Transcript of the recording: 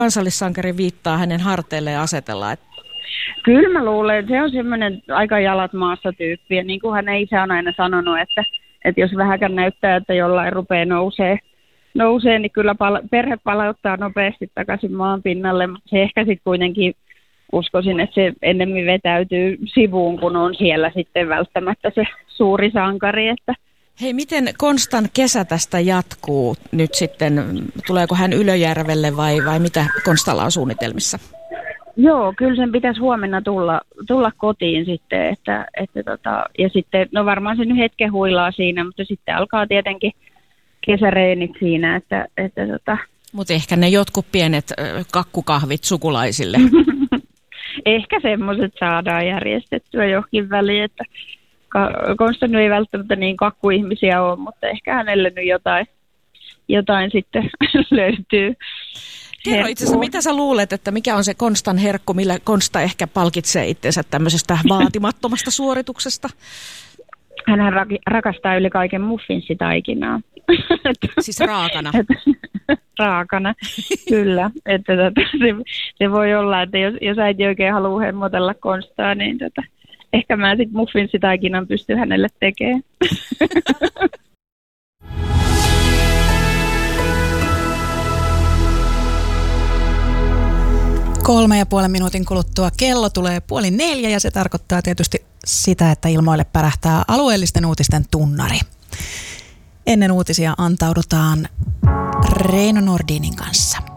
kansallissankari viittaa hänen harteilleen asetella? Kyllä mä luulen, että se on semmoinen aika jalat maassa tyyppi. Ja niin kuin hänen isä on aina sanonut, että jos vähäkään näyttää, että jollain rupeaa nousee, niin kyllä perhe palauttaa nopeasti takaisin maan pinnalle. Mutta se ehkä sitten kuitenkin uskoisin, että se ennemmin vetäytyy sivuun, kun on siellä sitten välttämättä se suuri sankari. Että hei, miten Konstan kesä tästä jatkuu nyt sitten? Tuleeko hän Ylöjärvelle vai mitä Konstalla on suunnitelmissa? Joo, kyllä sen pitäisi huomenna tulla kotiin sitten, ja sitten, no varmaan se nyt hetken huilaa siinä, mutta sitten alkaa tietenkin kesäreenit siinä, että Mutta ehkä ne jotkut pienet kakkukahvit sukulaisille. Ehkä semmoiset saadaan järjestettyä johonkin väliin, että Konsta nyt ei välttämättä niin kakkuihmisiä ole, mutta ehkä hänelle nyt jotain sitten löytyy. Kerro itse asiassa, mitä sä luulet, että mikä on se Konstan herkku, millä Konsta ehkä palkitsee itsensä tämmöisestä vaatimattomasta suorituksesta? Hänhän rakastaa yli kaiken muffinssitaikinaa. Siis raakana? Raakana, kyllä. Että se voi olla, että jos äiti oikein haluaa hemmotella Konstaa, niin ehkä mä sitten muffinssitaikinan pystyn hänelle tekemään. 3,5 minuutin kuluttua kello tulee 3:30 ja se tarkoittaa tietysti sitä, että ilmoille pärähtää alueellisten uutisten tunnari. Ennen uutisia antaudutaan Reino Nordinin kanssa.